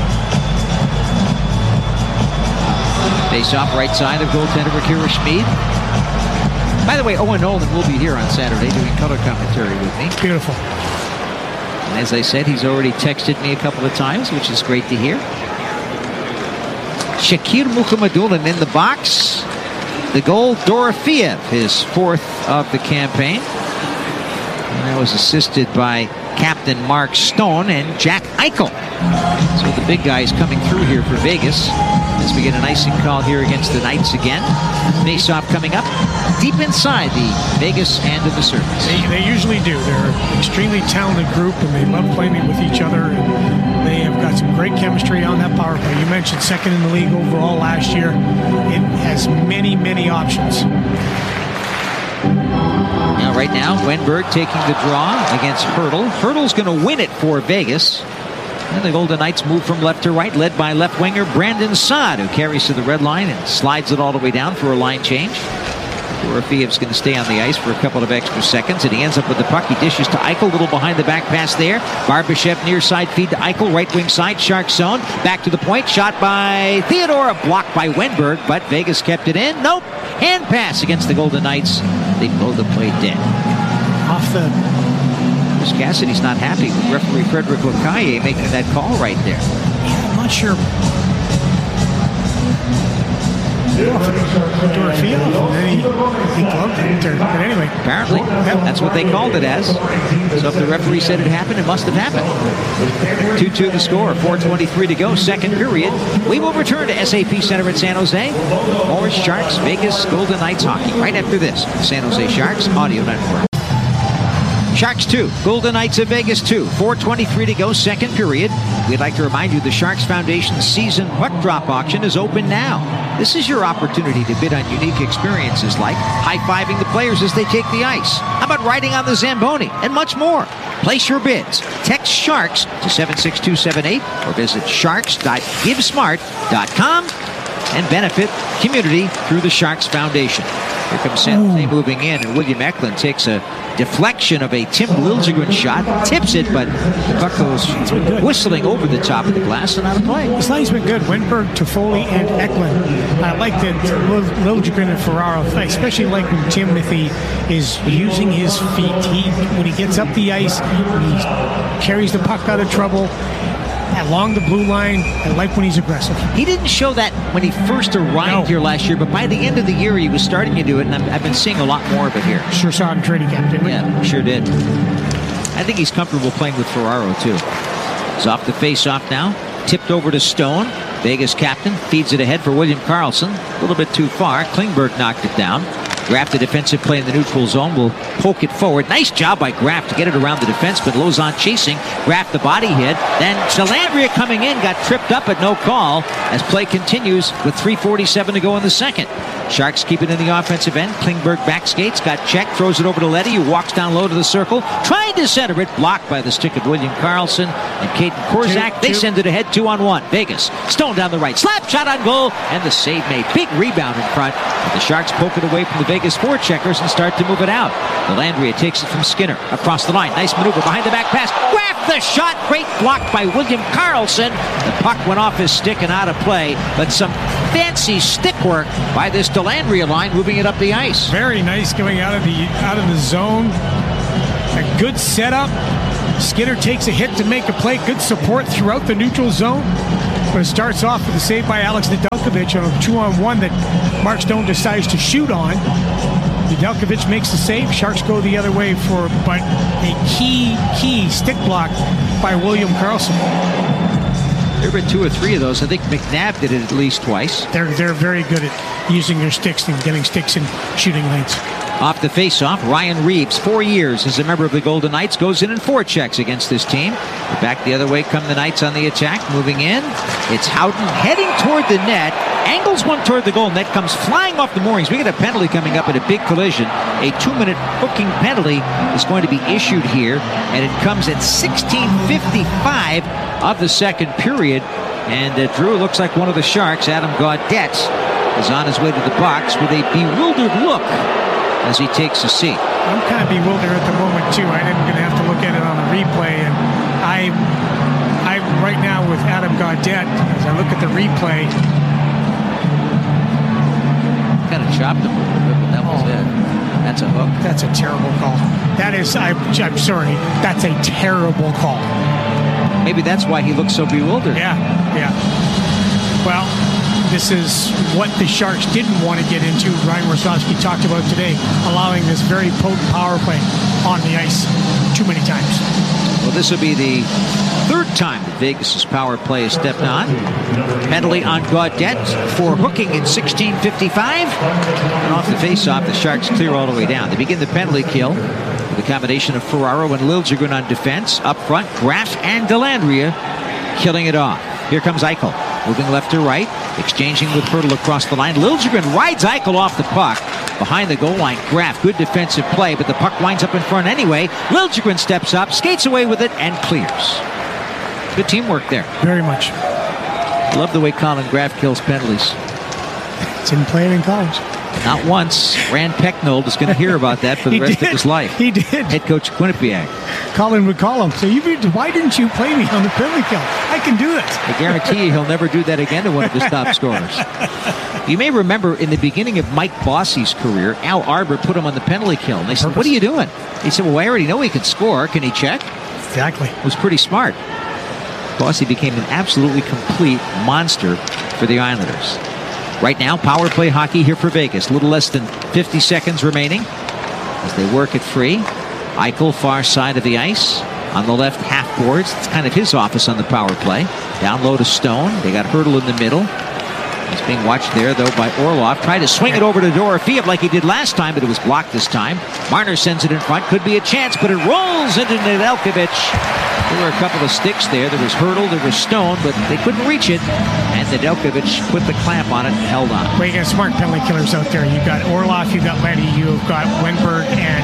Face-off right side of goaltender Akira Schmid. By the way, Owen Nolan will be here on Saturday doing color commentary with me. Beautiful. And as I said, he's already texted me a couple of times, which is great to hear. Shakir Mukhamadullin in the box. The goal, Dorofeev, his fourth of the campaign. And that was assisted by Captain Mark Stone and Jack Eichel. So the big guys coming through here for Vegas as we get an icing call here against the Knights again. Face-off coming up deep inside the Vegas end of the surface. They usually do. They're an extremely talented group, and they love playing with each other. And they have got some great chemistry on that power play. You mentioned second in the league overall last year. It has many, many options. Now, right now, Wenberg taking the draw against Hurdle. Hurdle's going to win it for Vegas. And the Golden Knights move from left to right, led by left winger Brandon Saad, who carries to the red line and slides it all the way down for a line change. Dorofeev's going to stay on the ice for a couple of extra seconds, and he ends up with the puck. He dishes to Eichel, little behind the back pass there. Barbashev near side feed to Eichel, right wing side, Shark zone. Back to the point, shot by Theodora, blocked by Wenberg, but Vegas kept it in. Nope, hand pass against the Golden Knights. They blow the play dead. Off the... Chris Cassidy's not happy with referee Frederick Lacaille making that call right there. I'm not sure. Dorofeev, and then he gloved it. But anyway. Apparently, that's what they called it as. So if the referee said it happened, it must have happened. 2-2 the score, 4:23 to go, second period. We will return to SAP Center in San Jose. More Sharks, Vegas, Golden Knights hockey right after this. San Jose Sharks Audio Network. Sharks 2, Golden Knights of Vegas 2, 4:23 to go, second period. We'd like to remind you the Sharks Foundation season puck drop auction is open now. This is your opportunity to bid on unique experiences like high-fiving the players as they take the ice. How about riding on the Zamboni and much more? Place your bids. Text SHARKS to 76278 or visit sharks.givesmart.com and benefit community through the Sharks Foundation. Here comes San Jose moving in, and William Eklund takes a deflection of a Tim Liljegren shot, tips it, but the puck goes whistling over the top of the glass and out of play. This line's been good. Wenberg, Toffoli, and Eklund. I like that Liljegren and Ferraro. I especially like when Timothy is using his feet. When he gets up the ice, he carries the puck out of trouble. Along the blue line, I like when he's aggressive. He didn't show that when he first arrived here last year, but by the end of the year, he was starting to do it, and I've been seeing a lot more of it here. Sure saw it in training camp, didn't we? Yeah, sure did. I think he's comfortable playing with Ferraro, too. He's off the face-off now. Tipped over to Stone. Vegas captain feeds it ahead for William Karlsson. A little bit too far. Klingberg knocked it down. Graff, the defensive play in the neutral zone, will poke it forward. Nice job by Graff to get it around the defenseman. Lauzon chasing. Graff the body hit. Then Dellandrea coming in, got tripped up but no call as play continues with 3:47 to go in the second. Sharks keep it in the offensive end. Klingberg back skates, got checked, throws it over to Leddy, who walks down low to the circle, trying to center it, blocked by the stick of William Karlsson and Caden Korczak. They send it ahead 2-on-1. Vegas, Stone down the right, slap shot on goal, and the save made. Big rebound in front, but the Sharks poke it away from the Vegas forecheckers and start to move it out. Dellandrea takes it from Skinner across the line. Nice maneuver behind the back pass. Graff the shot, great block by William Karlsson. The puck went off his stick and out of play, but some fancy stick work by this Dellandrea line, moving it up the ice. Very nice going out of the zone. A good setup. Skinner takes a hit to make a play. Good support throughout the neutral zone. But it starts off with a save by Alex Nedeljkovic on a 2-on-1 that Mark Stone decides to shoot on. Nedeljkovic makes the save. Sharks go the other way but a key stick block by William Karlsson. There have been 2 or 3 of those. I think McNabb did it at least twice. They're very good at using their sticks and getting sticks in shooting lanes. Off the face-off, Ryan Reeves, 4 years as a member of the Golden Knights, goes in 4 checks against this team. Back the other way come the Knights on the attack, moving in. It's Houghton heading toward the net, angles one toward the goal. Net comes flying off the moorings. We get a penalty coming up at a big collision. A 2-minute hooking penalty is going to be issued here, and it comes at 16:55 of the second period. And Drew looks like one of the Sharks, Adam Gaudette, is on his way to the box with a bewildered look as he takes a seat. I'm kind of bewildered at the moment too. I'm going to have to look at it on the replay, and I'm right now with Adam Gaudette as I look at the replay. Kind of chopped him a little bit, but that was it. That's a hook. That's a terrible call. That is, I'm sorry, that's a terrible call. Maybe that's why he looks so bewildered. Yeah. Well, this is what the Sharks didn't want to get into. Ryan Warsawski talked about today, allowing this very potent power play on the ice too many times. Well, this will be the 3rd time that Vegas' power play has stepped on. Penalty on Gaudette for hooking in 16:55. And off the face-off, the Sharks clear all the way down. They begin the penalty kill with a combination of Ferraro and Liljegren on defense. Up front, Graf and Dellandrea killing it off. Here comes Eichel, moving left to right, exchanging with Hertl across the line. Liljegren rides Eichel off the puck. Behind the goal line, Graf, good defensive play, but the puck winds up in front anyway. Liljegren steps up, skates away with it, and clears. Good teamwork there. Very much. Love the way Colin Graf kills penalties. Didn't play it in college. Not once. Rand Pecknold is going to hear about that for the rest of his life. He did. Head coach Quinnipiac. Colin would call him, say, why didn't you play me on the penalty kill? I can do it. I guarantee you he'll never do that again to one of his top scorers. You may remember in the beginning of Mike Bossy's career, Al Arbor put him on the penalty kill. And they said, what are you doing? He said, well, I already know he can score. Can he check? Exactly. It was pretty smart. Bossy became an absolutely complete monster for the Islanders. Right now, power play hockey here for Vegas. A little less than 50 seconds remaining as they work it free. Eichel, far side of the ice. On the left half boards, it's kind of his office on the power play. Down low to Stone. They got Hertl in the middle. He's being watched there, though, by Orlov. Tried to swing it over to Dorofeev like he did last time, but it was blocked this time. Marner sends it in front. Could be a chance, but it rolls into Nedeljkovic. There were a couple of sticks there. There was Hertl, there was Stone, but they couldn't reach it. And Nedeljkovic put the clamp on it and held on. Well, you got smart penalty killers out there. You've got Orlov, you've got Leddy, you've got Wenberg, and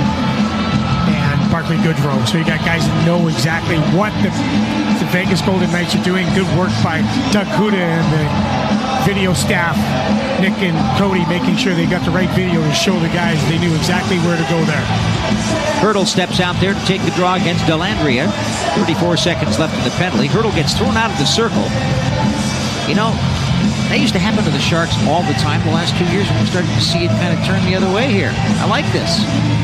Barclay Goodrow. So you got guys that know exactly what the Vegas Golden Knights are doing. Good work by Doug Huda and the video staff, Nick and Cody, making sure they got the right video to show the guys they knew exactly where to go there. Hertl steps out there to take the draw against Dellandrea. 34 seconds left in the penalty. Hertl gets thrown out of the circle. You know, that used to happen to the Sharks all the time the last 2 years, and we're starting to see it kind of turn the other way here. I like this.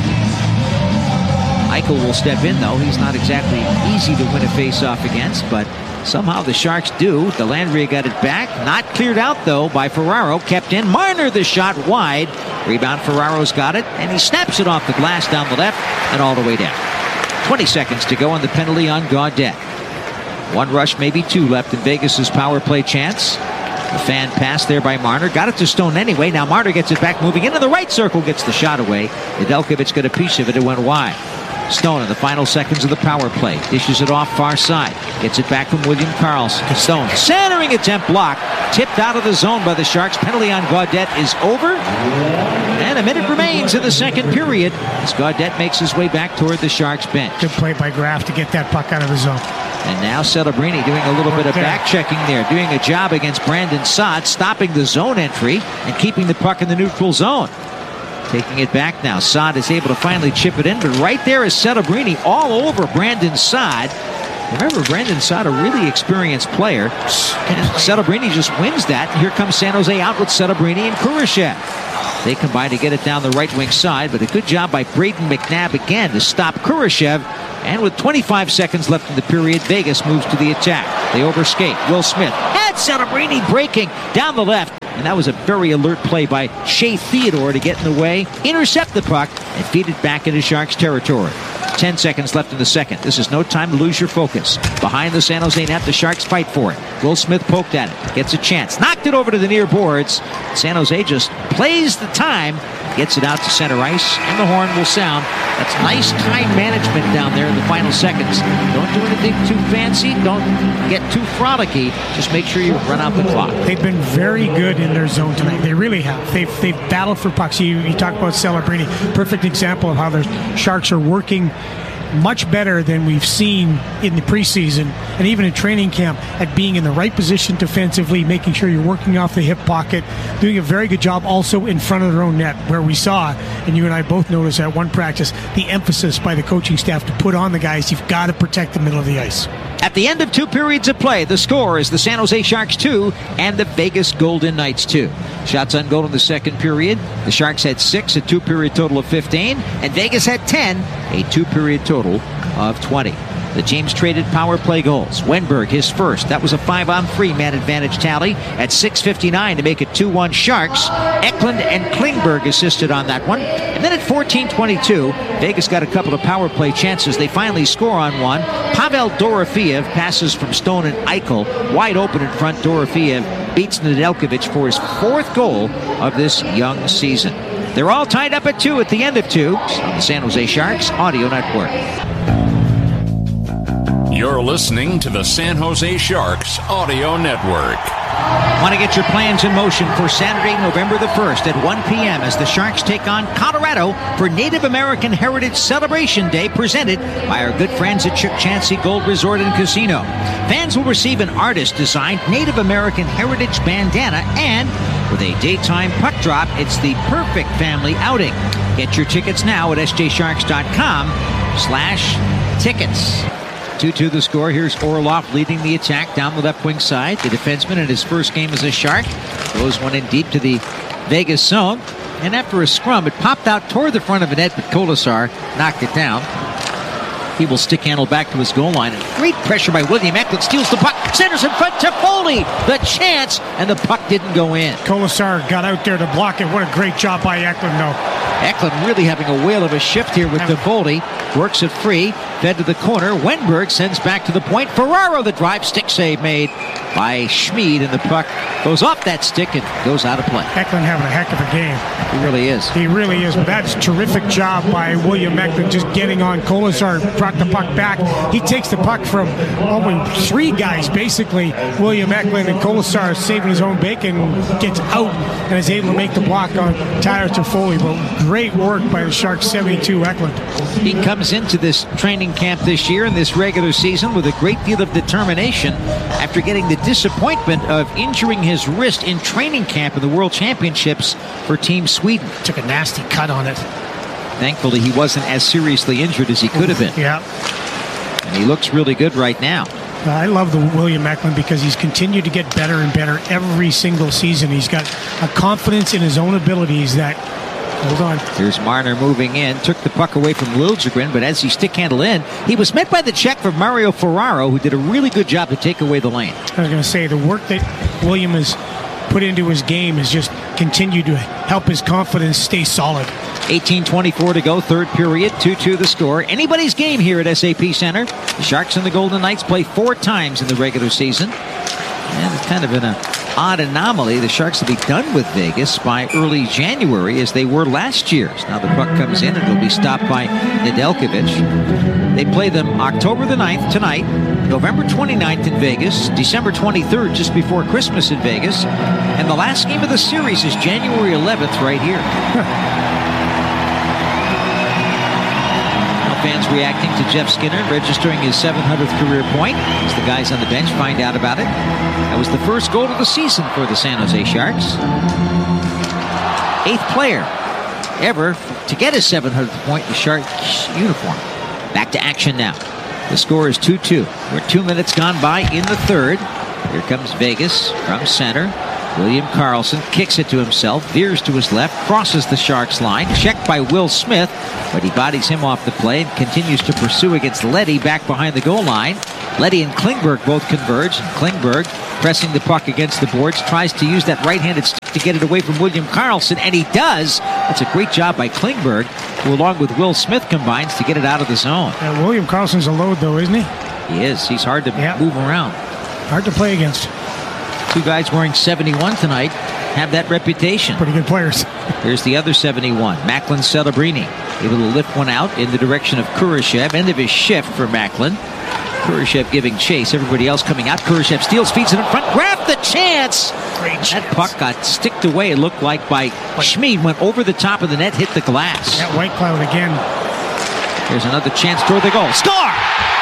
Eichel will step in, though. He's not exactly easy to win a face-off against, but somehow the Sharks do. Dellandrea got it back. Not cleared out, though, by Ferraro. Kept in. Marner, the shot wide. Rebound, Ferraro's got it, and he snaps it off the glass down the left and all the way down. 20 seconds to go on the penalty on Gaudette. One rush, maybe two left in Vegas' power play chance. The fan pass there by Marner. Got it to Stone anyway. Now Marner gets it back, moving into the right circle, gets the shot away. Nedeljkovic got a piece of it. It went wide. Stone in the final seconds of the power play. Dishes it off far side. Gets it back from William Karlsson. Stone centering attempt blocked. Tipped out of the zone by the Sharks. Penalty on Gaudette is over. And a minute remains in the second period as Gaudette makes his way back toward the Sharks bench. Good play by Graf to get that puck out of the zone. And now Celebrini doing a little bit of back checking there. Doing a job against Brandon Saad. Stopping the zone entry and keeping the puck in the neutral zone. Taking it back now. Saad is able to finally chip it in, but right there is Celebrini all over Brandon Saad. Remember, Brandon Saad, a really experienced player. And Celebrini just wins that. And here comes San Jose out with Celebrini and Kurashev. They combine to get it down the right wing side, but a good job by Braden McNabb again to stop Kurashev. And with 25 seconds left in the period, Vegas moves to the attack. They overskate. Will Smith had Celebrini breaking down the left. And that was a very alert play by Shea Theodore to get in the way, intercept the puck, and feed it back into Sharks territory. 10 seconds left in the second. This is no time to lose your focus. Behind the San Jose net, the Sharks fight for it. Will Smith poked at it. Gets a chance. Knocked it over to the near boards. San Jose just plays the time. Gets it out to center ice, and the horn will sound. That's nice time management down there in the final seconds. Don't do anything too fancy. Don't get too frolicky. Just make sure you run out the clock. They've been very good in their zone tonight. They really have. They've battled for pucks. You talk about Celebrini. Perfect example of how the Sharks are working much better than we've seen in the preseason and even in training camp at being in the right position defensively, making sure you're working off the hip pocket, doing a very good job also in front of their own net, where we saw, and you and I both noticed at one practice, the emphasis by the coaching staff to put on the guys. You've got to protect the middle of the ice. At the end of 2 periods of play, the score is the San Jose Sharks 2 and the Vegas Golden Knights 2. Shots on goal in the second period. The Sharks had 6, a 2-period total of 15, and Vegas had 10, a 2-period total of 20. The teams traded power play goals. Wenberg, his first. That was a 5-on-3 man advantage tally at 6:59 to make it 2-1 Sharks. Eklund and Klingberg assisted on that one. And then at 14:22, Vegas got a couple of power play chances. They finally score on one. Pavel Dorofeev passes from Stone and Eichel. Wide open in front, Dorofeev beats Nedeljkovic for his 4th goal of this young season. They're all tied up at 2 at the end of 2 on the San Jose Sharks Audio Network. You're listening to the San Jose Sharks Audio Network. Want to get your plans in motion for Saturday, November the 1st at 1 p.m. as the Sharks take on Colorado for Native American Heritage Celebration Day, presented by our good friends at Chuck Chansey Gold Resort and Casino. Fans will receive an artist-designed Native American Heritage bandana, and with a daytime puck drop, it's the perfect family outing. Get your tickets now at sjsharks.com/tickets. 2-2 the score. Here's Orlov leading the attack down the left wing side. The defenseman in his first game as a Shark throws one in deep to the Vegas zone. And after a scrum, it popped out toward the front of the net, but Kolasar knocked it down. He will stick handle back to his goal line. And great pressure by William Eklund. Steals the puck. Centers in front to Foley. The chance, and the puck didn't go in. Kolasar got out there to block it. What a great job by Eklund, though. Eklund really having a whale of a shift here with Foley. Works it free. Fed to the corner. Wenberg sends back to the point. Ferraro, the drive stick save made by Schmid, and the puck goes off that stick and goes out of play. Eklund having a heck of a game. He really is. He really is. But that's a terrific job by William Eklund, just getting on. Kolasar brought the puck back. He takes the puck from three guys, basically. William Eklund and Kolasar saving his own bacon, gets out and is able to make the block on Tyler Toffoli. But great work by the Sharks 72 Eklund. He comes into this training camp this year in this regular season with a great deal of determination after getting the disappointment of injuring his wrist in training camp in the World Championships for Team Sweden. Took a nasty cut on it. Thankfully, he wasn't as seriously injured as he could have been. Yeah. And he looks really good right now. I love the William Eklund because he's continued to get better and better every single season. He's got a confidence in his own abilities that... Hold on. Here's Marner moving in. Took the puck away from Liljegren, but as he stick handle in, he was met by the check from Mario Ferraro, who did a really good job to take away the lane. I was going to say, the work that William has put into his game has just continued to help his confidence stay solid. 18:24 to go, third period, 2-2 the score. Anybody's game here at SAP Center. The Sharks and the Golden Knights play 4 times in the regular season. And it's kind of an odd anomaly. The Sharks will be done with Vegas by early January, as they were last year. Now the puck comes in and it'll be stopped by Nedeljkovic. They play them October the 9th tonight, November 29th in Vegas, December 23rd just before Christmas in Vegas, and the last game of the series is January 11th right here. Fans reacting to Jeff Skinner registering his 700th career point as the guys on the bench find out about it. That was the first goal of the season for the San Jose Sharks. 8th player ever to get his 700th point in the Sharks uniform. Back to action now. The score is 2-2. We're 2 minutes gone by in the third. Here comes Vegas from center. William Karlsson kicks it to himself, veers to his left, crosses the Sharks line, checked by Will Smith, but he bodies him off the play and continues to pursue against Leddy back behind the goal line. Leddy and Klingberg both converge, and Klingberg, pressing the puck against the boards, tries to use that right-handed stick to get it away from William Karlsson, and he does. That's a great job by Klingberg, who along with Will Smith combines to get it out of the zone. William Karlsson's a load, though, isn't he? He is. He's hard to move around. Hard to play against. Two guys wearing 71 tonight have that reputation. Pretty good players. Here's the other 71, Macklin Celebrini, able to lift one out in the direction of Kurashev. End of his shift for Macklin. Kurashev giving chase. Everybody else coming out. Kurashev steals, feeds it in front. Grab the chance. Great chance. That puck got sticked away, it looked like, by Schmid. Went over the top of the net, hit the glass. That White Cloud again. There's another chance toward the goal. Score!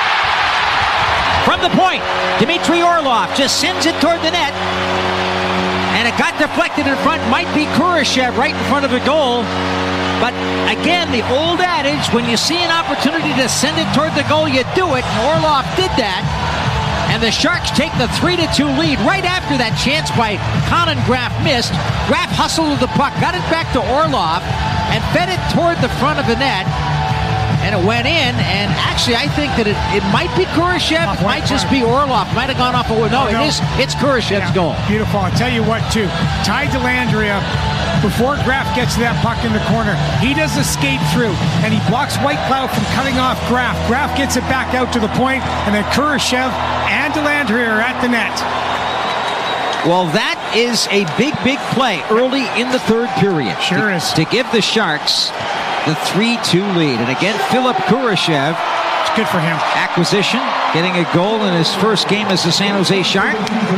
From the point, Dmitry Orlov just sends it toward the net. And it got deflected in front. Might be Kurashev right in front of the goal. But again, the old adage, when you see an opportunity to send it toward the goal, you do it. And Orlov did that. And the Sharks take the 3-2 lead. Right after that chance by Conan Graf missed, Graf hustled with the puck, got it back to Orlov, and fed it toward the front of the net. And it went in, and actually I think that it might be Kurashev, it might just be Orlov, might have gone off a window. No, it's Kurashev's goal. Beautiful. I'll tell you what, too. Ty Dellandrea, before Graf gets to that puck in the corner, he does a skate through, and he blocks White Cloud from cutting off Graf. Graf gets it back out to the point, and then Kurashev and Dellandrea are at the net. Well, that is a big play early in the third period. Sure is. To give the Sharks the 3-2 lead. And again, Philip Kurashev. It's good for him. Acquisition, getting a goal in his first game as a San Jose Shark.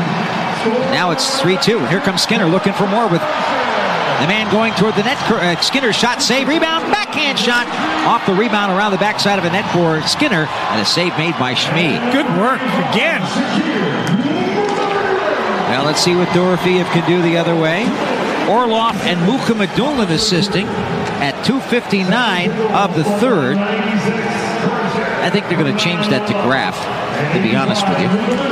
Now it's 3-2. And here comes Skinner looking for more with the man going toward the net. Skinner shot, save, rebound, backhand shot. Off the rebound around the backside of a net for Skinner. And a save made by Schmid. Good work again. Well, let's see what Dorofeev can do the other way. Orlov and Mukhamadullin assisting at 2:59 of the third. I think they're going to change that to Graf, to be honest with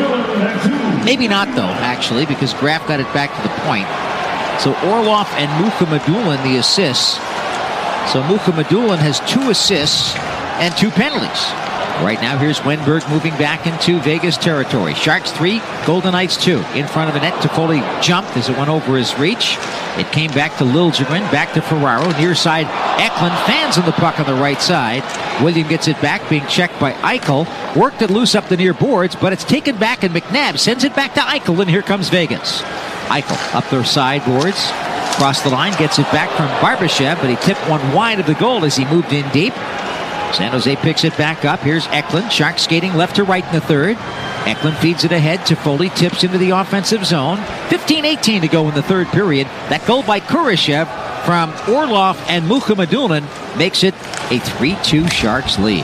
you. Maybe not, though, actually, because Graf got it back to the point. So Orlov and Mukhamadullin, the assists. So Mukhamadullin has 2 assists and 2 penalties. Right now, here's Wenberg moving back into Vegas territory. Sharks 3, Golden Knights 2. In front of the net, Toffoli jumped as it went over his reach. It came back to Liljegren, back to Ferraro. Near side, Eklund fans on the puck on the right side. William gets it back, being checked by Eichel. Worked it loose up the near boards, but it's taken back, and McNabb sends it back to Eichel, and here comes Vegas. Eichel up their sideboards, across the line, gets it back from Barbashev, but he tipped one wide of the goal as he moved in deep. San Jose picks it back up. Here's Eklund. Sharks skating left to right in the third. Eklund feeds it ahead. Toffoli tips into the offensive zone. 15-18 to go in the third period. That goal by Kurashev from Orlov and Mukhamadullin makes it a 3-2 Sharks lead.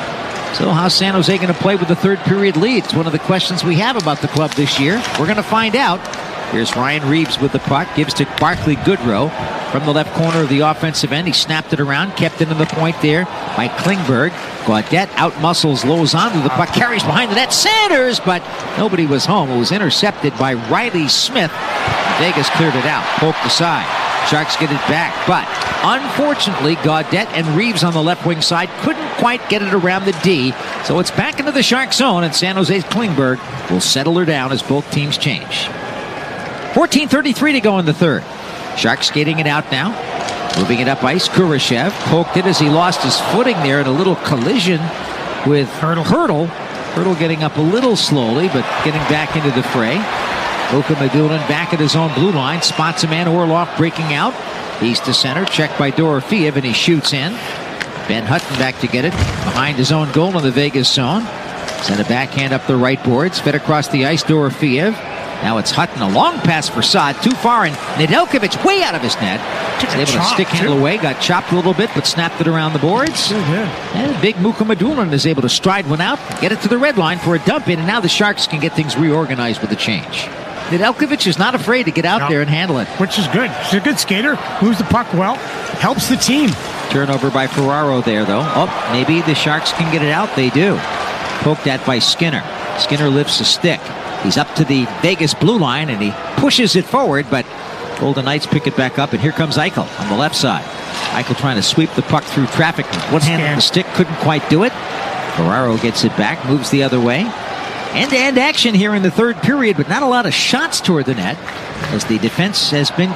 So how's San Jose going to play with the third period lead? It's one of the questions we have about the club this year. We're going to find out. Here's Ryan Reeves with the puck. Gives to Barclay Goodrow from the left corner of the offensive end. He snapped it around, kept it in the point there by Klingberg. Gaudette outmuscles Lozano. The puck carries behind the net, centers, but nobody was home. It was intercepted by Riley Smith. Vegas cleared it out, poked aside. Sharks get it back, but unfortunately, Gaudette and Reeves on the left wing side couldn't quite get it around the D. So it's back into the Shark zone, and San Jose's Klingberg will settle her down as both teams change. 14:33 to go in the third. Sharks skating it out now. Moving it up ice. Kurashev poked it as he lost his footing there in a little collision with Hurdle. Hurdle getting up a little slowly, but getting back into the fray. Mukhamadullin back at his own blue line. Spots a man. Orlov breaking out. He's to center. Checked by Dorofeev, and he shoots in. Ben Hutton back to get it behind his own goal in the Vegas zone. Sent a backhand up the right boards. Fed across the ice. Dorofeev. Now it's Hutton, a long pass for Saad, too far, and Nedeljkovic way out of his net. Was able to stick handle away, got chopped a little bit, but snapped it around the boards. And big Mukhamadullin is able to stride one out, get it to the red line for a dump in, and now the Sharks can get things reorganized with a change. Nedeljkovic is not afraid to get out there and handle it. Which is good. He's a good skater, moves the puck well, helps the team. Turnover by Ferraro there, though. Oh, maybe the Sharks can get it out. They do. Poked at by Skinner. Skinner lifts a stick. He's up to the Vegas blue line, and he pushes it forward, but Golden Knights pick it back up, and here comes Eichel on the left side. Eichel trying to sweep the puck through traffic. One hand on the stick, couldn't quite do it. Ferraro gets it back, moves the other way. End-to-end action here in the third period, but not a lot of shots toward the net, as the defense has been